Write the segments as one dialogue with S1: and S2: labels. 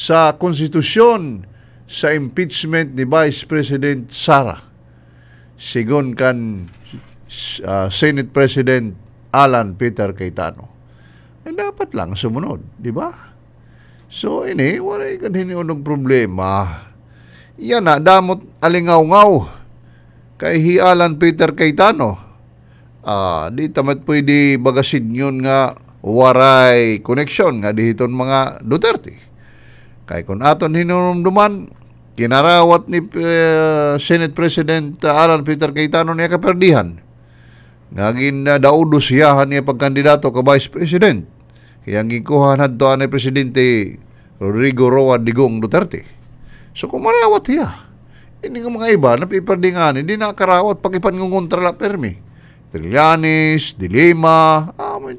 S1: sa konstitusyon sa impeachment ni Vice President Sara sigon kan Senate President Alan Peter Cayetano. Ay dapat lang sumunod, di ba? So ini wala kan hiniunog problema. Yan na damot alingaw-ngaw kay Alan Peter Cayetano. Di tamat pwede bagasin yun nga waray koneksyon nga dihiton mga Duterte. Kay kung aton hinumduman, kinarawat ni Senate President Alan Peter Cayetano niya kaperdihan. Ngagin na daudo siyahan niya pagkandidato ka Vice President. Kaya gikuhan hadto ni Presidente Rodrigo Roa Digong Duterte. So kumarawat siya. Hindi nga mga iba na piperdingan, hindi nakarawat pagipan ng kontra la permi. Trillanes, Dilema,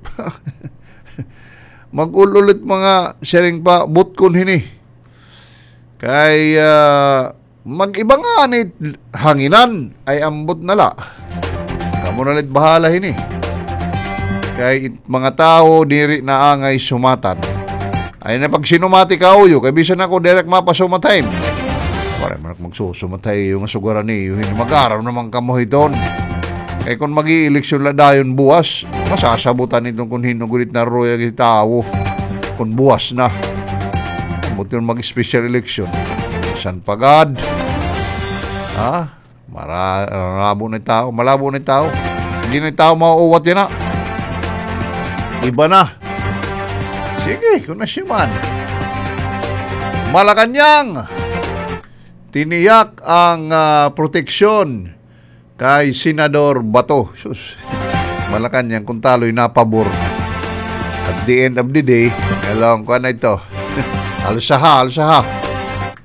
S1: mag-ululit mga sharing pa, butkon hini. Kay mag-iba nga ni hanginan ay ambot nala. Kamu nalit bahala hini. Kay mga tao diri na angay sumatan. Ay na pag sinumati ka uyo, kay bisan ako direct mapasumatay. Para man magsusumatay yung sugaran niyo, hindi mag-araw naman kamoy doon. Kay kung mag-i-eleksyon la dayon buwas, masasabutan itong kung hinugulit na royal tao. Kung buwas na. Buti yung mag-special election. San pagad? Malabo na tao. Malabo na tao. Hindi na tao mauuwat yan na. Iba na. Sige, kung na siya man. Malacanang. Tiniyak ang proteksyon kay Senador Bato. Sus, Malacanang kung talo'y napabor. At the end of the day, alam ko na ito. Alsaha.